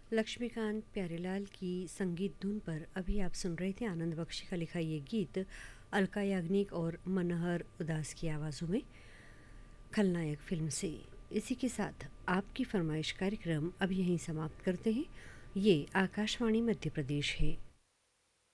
लक्ष्मीकांत प्यारेलाल की संगीत धुन पर अभी आप सुन रहे थे आनंद बख्शी का लिखा ये गीत अलका याग्निक और मनोहर उदास की आवाज़ों में खलनायक फिल्म से। इसी के साथ आपकी फरमाइश कार्यक्रम अब यहीं समाप्त करते हैं। ये आकाशवाणी मध्य प्रदेश है।